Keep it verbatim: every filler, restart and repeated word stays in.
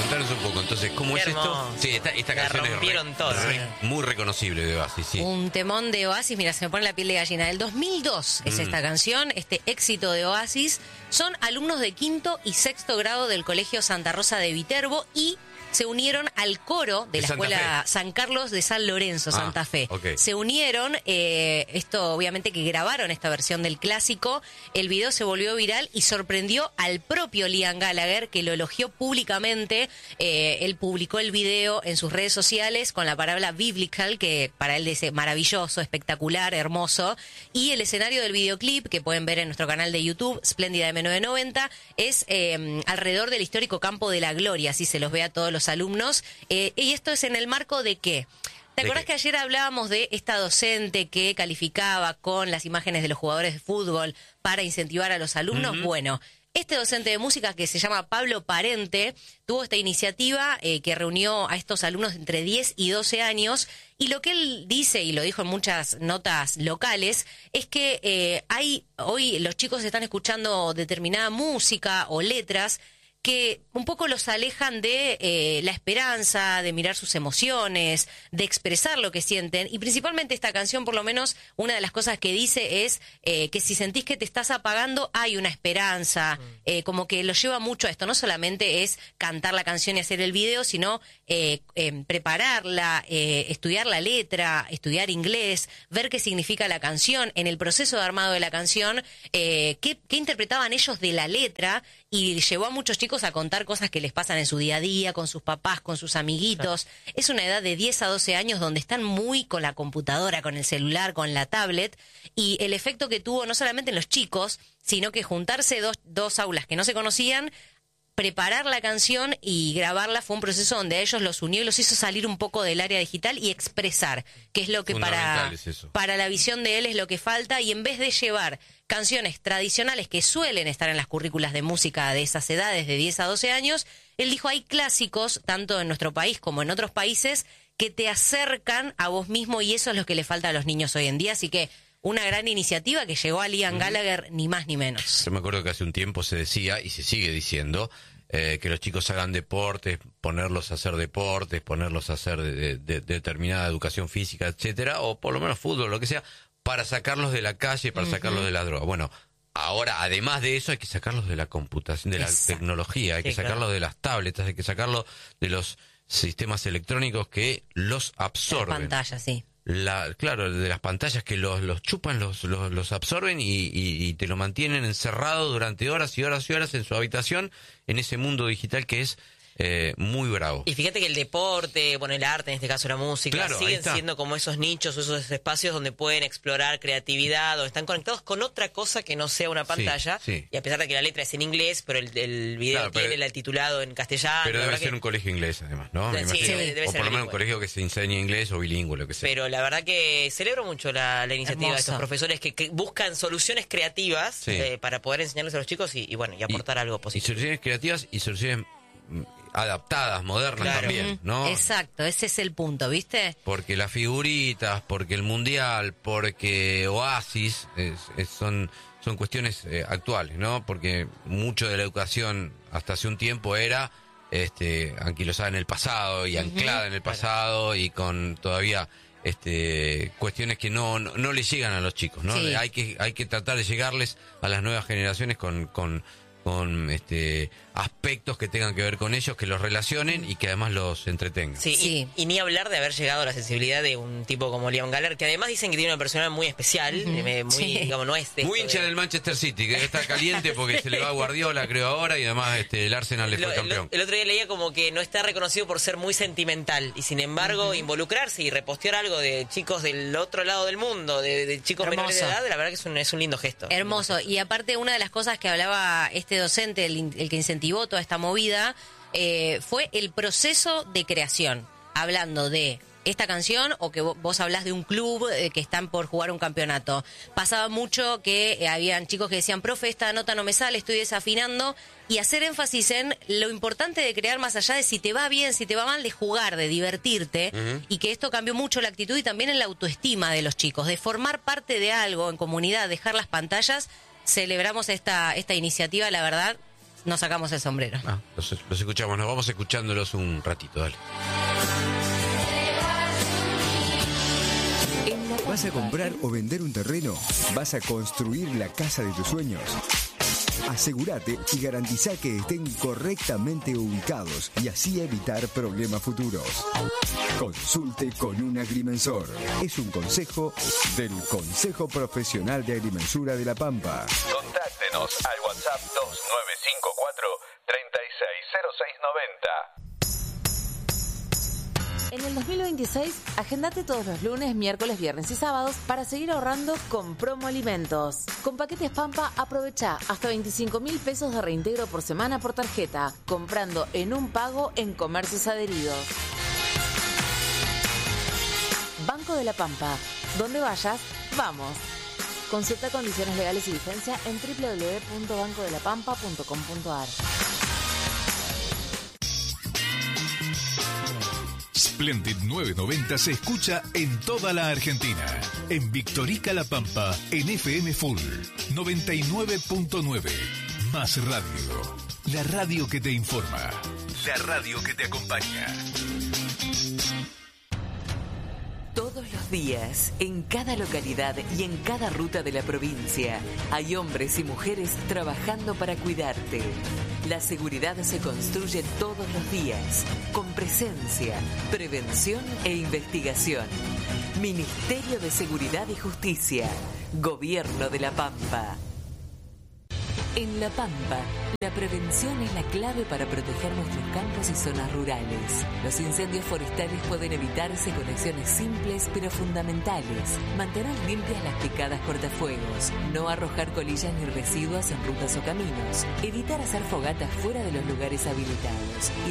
contanos un poco, entonces, ¿cómo Qué es hermoso. esto? Sí, esta, esta La canción es rompieron re- todo. re- muy reconocible de Oasis, sí. Un temón de Oasis, mira, se me pone la piel de gallina. Del dos mil dos es Mm. esta canción, este éxito de Oasis. Son alumnos de quinto y sexto grado del Colegio Santa Rosa de Viterbo y se unieron al coro de, De la Santa escuela Fe. San Carlos de San Lorenzo, Ah, Santa Fe. ok. Se unieron, eh, esto obviamente que grabaron esta versión del clásico, el video se volvió viral y sorprendió al propio Liam Gallagher, que lo elogió públicamente. Eh, él publicó el video en sus redes sociales con la palabra biblical, que para él dice maravilloso, espectacular, hermoso, y el escenario del videoclip, que pueden ver en nuestro canal de YouTube, Spléndida M novecientos noventa, es eh, alrededor del histórico Campo de la Gloria, así se los ve a todos los alumnos, eh, y esto es en el marco de qué. ¿Te ¿De acuerdas qué? que ayer hablábamos de esta docente que calificaba con las imágenes de los jugadores de fútbol para incentivar a los alumnos? Ujú. Bueno, este docente de música que se llama Pablo Parente tuvo esta iniciativa eh, que reunió a estos alumnos entre diez y doce años, y lo que él dice, y lo dijo en muchas notas locales, es que eh, hay hoy los chicos están escuchando determinada música o letras que un poco los alejan de eh, la esperanza, de mirar sus emociones, de expresar lo que sienten. Y principalmente esta canción, por lo menos, una de las cosas que dice es eh, que si sentís que te estás apagando, hay una esperanza. Mm. Eh, como que lo lleva mucho a esto. No solamente es cantar la canción y hacer el video, sino eh, eh, prepararla, eh, estudiar la letra, estudiar inglés, ver qué significa la canción. En el proceso de armado de la canción, eh, qué, qué interpretaban ellos de la letra, y llevó a muchos chicos a contar cosas que les pasan en su día a día, con sus papás, con sus amiguitos. Es una edad de diez a doce años donde están muy con la computadora, con el celular, con la tablet, y el efecto que tuvo no solamente en los chicos, sino que juntarse dos, dos aulas que no se conocían, preparar la canción y grabarla fue un proceso donde a ellos los unió y los hizo salir un poco del área digital y expresar, que es lo que para, Fundamental es eso. para la visión de él es lo que falta, y en vez de llevar canciones tradicionales que suelen estar en las currículas de música de esas edades, de diez a doce años, él dijo, hay clásicos, tanto en nuestro país como en otros países, que te acercan a vos mismo, y eso es lo que le falta a los niños hoy en día, así que una gran iniciativa que llegó a Liam Gallagher, ni más ni menos. Yo me acuerdo que hace un tiempo se decía, y se sigue diciendo, eh, que los chicos hagan deportes, ponerlos a hacer deportes, ponerlos a hacer de, de, de determinada educación física, etcétera, o por lo menos fútbol, lo que sea, para sacarlos de la calle, para uh-huh. sacarlos de la droga. Bueno, ahora, además de eso, hay que sacarlos de la computación, de la Exacto. tecnología, hay sí, que sacarlos claro. de las tabletas, hay que sacarlos de los sistemas electrónicos que los absorben. La pantalla, sí. La, claro, de las pantallas que los, los chupan, los, los, los absorben y, y, y te lo mantienen encerrado durante horas y horas y horas en su habitación, en ese mundo digital que es eh, muy bravo. Y fíjate que el deporte, bueno, el arte, en este caso la música, claro, siguen siendo como esos nichos, esos espacios donde pueden explorar creatividad, donde están conectados con otra cosa que no sea una pantalla. Sí, sí. Y a pesar de que la letra es en inglés, pero el, el video claro, pero, tiene el titulado en castellano. Pero debe ser que... un colegio inglés, además, ¿no? Me sí, imagino. debe o ser por lo menos un bilingüe. colegio que se enseñe inglés o bilingüe, lo que sea. Pero la verdad que celebro mucho la, la iniciativa Hermoso. de estos profesores que, que buscan soluciones creativas sí. eh, para poder enseñarles a los chicos y, y bueno, y aportar y, algo Y positivo. soluciones creativas y soluciones adaptadas, modernas claro. también, ¿no? Exacto, ese es el punto, ¿viste? Porque las figuritas, porque el mundial, porque Oasis, es, es, son son cuestiones eh, actuales, ¿no? Porque mucho de la educación hasta hace un tiempo era este anquilosada en el pasado y uh-huh. anclada en el pasado claro. y con todavía este cuestiones que no, no no le llegan a los chicos, ¿no? Sí. Hay que hay que tratar de llegarles a las nuevas generaciones con con con este aspectos que tengan que ver con ellos, que los relacionen y que además los entretengan. Sí, sí. Y, y ni hablar de haber llegado a la sensibilidad de un tipo como Liam Gallagher, que además dicen que tiene una personalidad muy especial, uh-huh. eh, muy, sí. digamos, no es de muy hincha de... del Manchester City, que está caliente porque se le va a Guardiola, creo ahora, y además este el Arsenal le fue lo, campeón. Lo, el otro día leía como que no está reconocido por ser muy sentimental, y sin embargo uh-huh. involucrarse y repostear algo de chicos del otro lado del mundo, de, de chicos Hermoso. menores de edad, la verdad que es un, es un lindo gesto. Hermoso, y aparte una de las cosas que hablaba este docente, el, el que incentivó toda esta movida, eh, fue el proceso de creación, hablando de esta canción o que vos, vos hablás de un club eh, que están por jugar un campeonato. Pasaba mucho que eh, habían chicos que decían, profe, esta nota no me sale, estoy desafinando, y hacer énfasis en lo importante de crear más allá de si te va bien, si te va mal, de jugar, de divertirte, uh-huh. y que esto cambió mucho la actitud y también en la autoestima de los chicos, de formar parte de algo en comunidad, dejar las pantallas. Celebramos esta, esta iniciativa, la verdad, nos sacamos el sombrero. Ah, los, los escuchamos, nos vamos escuchándolos un ratito, dale. ¿Vas a comprar o vender un terreno? ¿Vas a construir la casa de tus sueños? Asegúrate y garantiza que estén correctamente ubicados y así evitar problemas futuros. Consulte con un agrimensor. Es un consejo del Consejo Profesional de Agrimensura de La Pampa. Contáctenos al WhatsApp dos nueve cinco cuatro, tres seis cero seis nueve cero. En el dos mil veintiséis, agendate todos los lunes, miércoles, viernes y sábados para seguir ahorrando con Promo Alimentos. Con Paquetes Pampa, aprovecha hasta veinticinco mil pesos de reintegro por semana por tarjeta, comprando en un pago en comercios adheridos. Banco de la Pampa. Donde vayas, vamos. Consulta condiciones legales y vigencia en doble u doble u doble u punto banco de la pampa punto com punto a r. Splendid novecientos noventa se escucha en toda la Argentina. En Victorica La Pampa, en F M Full noventa y nueve punto nueve. Más radio. La radio que te informa. La radio que te acompaña. Todos los días, en cada localidad y en cada ruta de la provincia, hay hombres y mujeres trabajando para cuidarte. La seguridad se construye todos los días, con presencia, prevención e investigación. Ministerio de Seguridad y Justicia, Gobierno de La Pampa. En La Pampa, la prevención es la clave para proteger nuestros campos y zonas rurales. Los incendios forestales pueden evitarse con acciones simples pero fundamentales. Mantener limpias las picadas cortafuegos, no arrojar colillas ni residuos en rutas o caminos, evitar hacer fogatas fuera de los lugares habilitados y